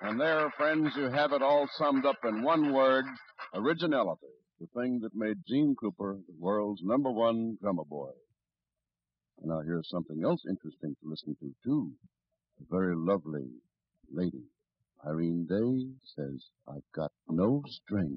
And there, friends, you have it all summed up in one word, originality, the thing that made Gene Krupa the world's #1 drummer boy. And now here's something else interesting to listen to, too. A very lovely lady, Irene Day, says, I've got no strength.